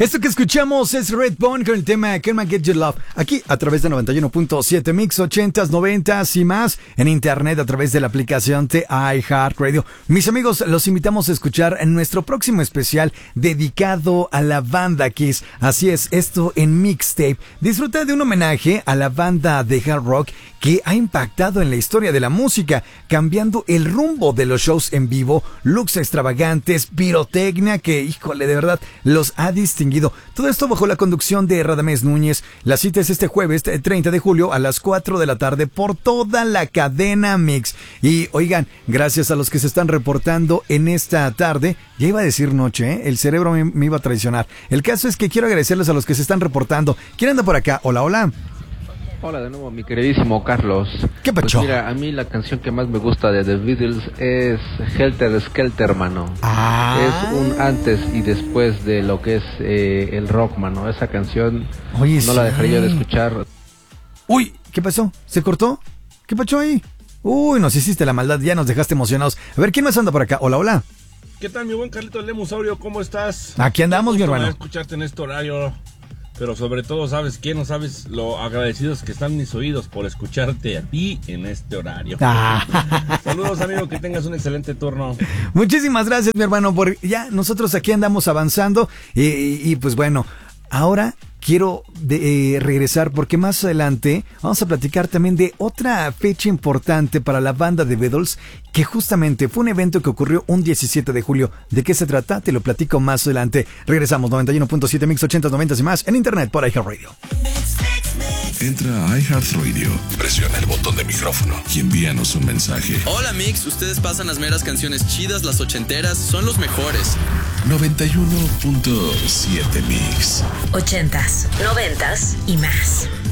Esto que escuchamos es Redbone con el tema Can I Get Your Love, aquí a través de 91.7 Mix, 80s, 90s y más, en internet a través de la aplicación de iHeartRadio. Mis amigos, los invitamos a escuchar en nuestro próximo especial dedicado a la banda Kiss. Así es, esto en Mixtape. Disfruta de un homenaje a la banda de hard rock que ha impactado en la historia de la música, cambiando el rumbo de los shows en vivo, looks extravagantes, pirotecnia que, híjole, de verdad, los ha distinguido. Todo esto bajo la conducción de Radamés Núñez. La cita es este jueves 30 de julio a las 4 de la tarde por toda la cadena Mix. Y oigan, gracias a los que se están reportando en esta tarde, ya iba a decir noche, ¿eh? El cerebro me iba a traicionar. El caso es que quiero agradecerles a los que se están reportando. ¿Quién anda por acá? Hola, hola. Hola de nuevo, mi queridísimo Carlos. ¿Qué pacho? Pues mira, a mí la canción que más me gusta de The Beatles es Helter Skelter, mano. Es un antes y después de lo que es el rock, mano. Esa canción Oye, no la dejaría yo de escuchar. Uy, ¿qué pasó? ¿Se cortó? ¿Qué pasó ahí? Uy, nos hiciste la maldad, ya nos dejaste emocionados. A ver, ¿quién más anda por acá? Hola, hola. ¿Qué tal, mi buen Carlitos Lemusaurio? ¿Cómo estás? Aquí andamos, mi hermano. Escucharte en este horario. Pero sobre todo, ¿sabes qué? No sabes lo agradecidos que están mis oídos por escucharte a ti en este horario. Saludos, amigo, que tengas un excelente turno. Muchísimas gracias, mi hermano, por ya nosotros aquí andamos avanzando y pues bueno, ahora quiero regresar porque más adelante vamos a platicar también de otra fecha importante para la banda de Beatles, que justamente fue un evento que ocurrió un 17 de julio. ¿De qué se trata? Te lo platico más adelante. Regresamos, 91.7 Mix, 80s, 90s y más en internet por iHeartRadio. Entra a iHeartRadio, presiona el botón de micrófono y envíanos un mensaje. Hola Mix, ustedes pasan las meras canciones chidas, las ochenteras, son los mejores. 91.7 Mix. 80s, 90s y más.